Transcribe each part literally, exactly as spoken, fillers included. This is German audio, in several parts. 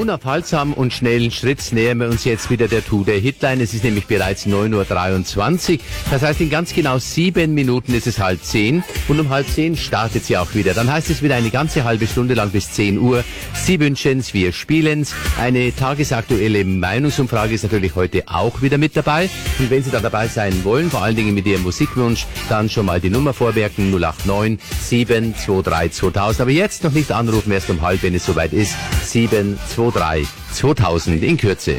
unaufhaltsamen und schnellen Schritts nähern wir uns jetzt wieder der Today-Hitline. Es ist nämlich bereits neun Uhr dreiundzwanzig. Das heißt, in ganz genau sieben Minuten ist es halb zehn. Und um halb zehn startet sie auch wieder. Dann heißt es wieder eine ganze halbe Stunde lang bis zehn Uhr. Sie wünschen's, wir spielen's. Eine tagesaktuelle Meinungsumfrage ist natürlich heute auch wieder mit dabei. Und wenn Sie da dabei sein wollen, vor allen Dingen mit Ihrem Musikwunsch, dann schon mal die Nummer vormerken, null acht neun sieben zwei drei zweitausend. Aber jetzt noch nicht anrufen, erst um halb, wenn es soweit ist. sieben zwei drei zweitausend in Kürze.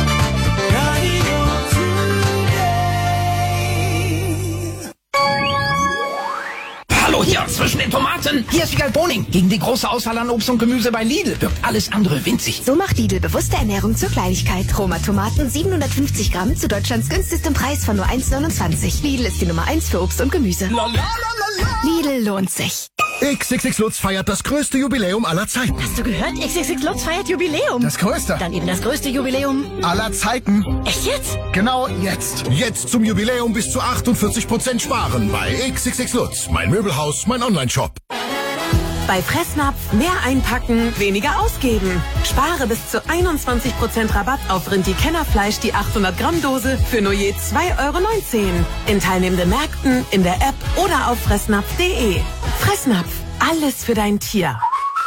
Hallo hier, zwischen den Tomaten. Hier ist Wiegald Boning. Gegen die große Auswahl an Obst und Gemüse bei Lidl wirkt alles andere winzig. So macht Lidl bewusste Ernährung zur Kleinigkeit. Roma Tomaten siebenhundertfünfzig Gramm zu Deutschlands günstigstem Preis von nur eins neunundzwanzig. Lidl ist die Nummer eins für Obst und Gemüse. Lalalala. Lidl lohnt sich. X X X Lutz feiert das größte Jubiläum aller Zeiten. Hast du gehört? X X X Lutz feiert Jubiläum. Das größte Dann eben das größte Jubiläum aller Zeiten. Echt jetzt? Genau jetzt. Jetzt zum Jubiläum bis zu achtundvierzig Prozent sparen bei X X X Lutz. Mein Möbelhaus, mein Onlineshop. Bei Fressnapf mehr einpacken, weniger ausgeben. Spare bis zu einundzwanzig Prozent Rabatt auf Rindti-Kennerfleisch, die achthundert Gramm Dose für nur je zwei Euro neunzehn. In teilnehmenden Märkten, in der App oder auf fressnapf punkt de. Fressnapf, alles für dein Tier.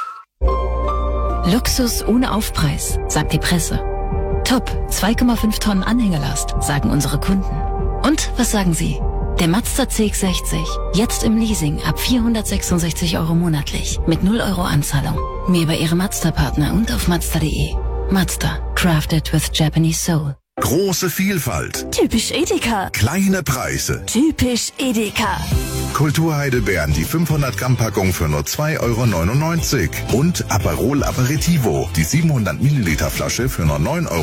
Luxus ohne Aufpreis, sagt die Presse. Top, zwei Komma fünf Tonnen Anhängerlast, sagen unsere Kunden. Und was sagen Sie? Der Mazda C X sechzig, jetzt im Leasing ab vierhundertsechsundsechzig Euro monatlich, mit null Euro Anzahlung. Mehr bei Ihrem Mazda-Partner und auf mazda punkt de. Mazda, crafted with Japanese soul. Große Vielfalt. Typisch Edeka. Kleine Preise. Typisch Edeka. Kulturheidelbeeren, die fünfhundert Gramm Packung für nur zwei Euro neunundneunzig. Und Aperol Aperitivo, die siebenhundert Milliliter Flasche für nur neun Euro.